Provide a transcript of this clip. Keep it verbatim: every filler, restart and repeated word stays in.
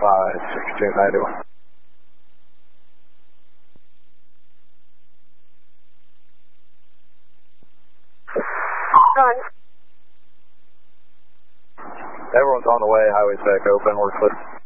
five six two nine one. Run. Everyone's on the way, highway's back open, we're clear.